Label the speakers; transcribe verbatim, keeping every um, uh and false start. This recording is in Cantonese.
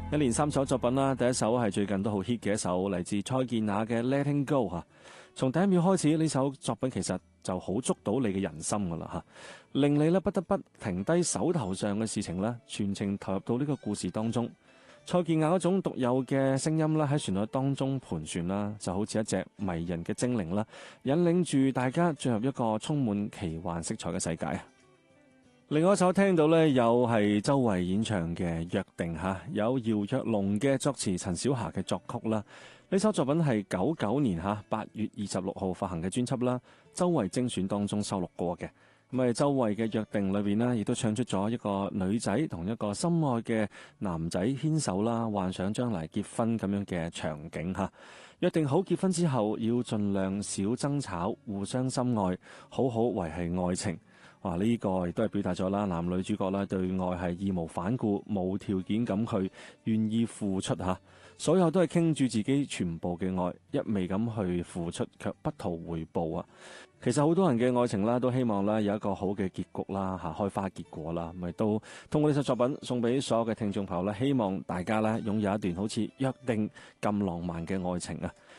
Speaker 1: 一連三首作品啦，第一首係最近都好 hit 嘅一首，嚟自蔡健雅嘅《Letting Go》吓。從第一秒開始，呢首作品其實就好捉到你嘅人心噶啦吓，令你咧不得不停低手頭上嘅事情咧，全程投入到呢個故事當中。蔡健雅嗰種獨有嘅聲音啦，喺旋律當中盤旋啦，就好似一隻迷人嘅精靈啦，引領住大家進入一個充滿奇幻色彩嘅世界。另外一首聽到呢，又係周蕙演唱嘅《約定》吓，有姚若龍嘅作詞，陳小霞嘅作曲啦。呢首作品係九九年吓八月二十六號發行嘅專輯啦，周蕙精選當中收錄過嘅。咁啊，周蕙嘅《約定》裏邊呢，亦都唱出咗一個女仔同一個心愛嘅男仔牽手啦，幻想將來結婚咁樣嘅場景吓。約定好結婚之後要盡量少爭吵，互相深愛，好好維繫愛情。哇！呢個亦都係表達咗啦，男女主角啦對愛係義無反顧、無條件咁去願意付出吓，所有都係傾住自己全部嘅愛，一味咁去付出，卻不圖回報啊！其實好多人嘅愛情啦，都希望啦有一個好嘅結局啦吓，開花結果啦，咪都通過呢首作品送俾所有嘅聽眾朋友啦，希望大家咧擁有一段好似約定咁浪漫嘅愛情啊！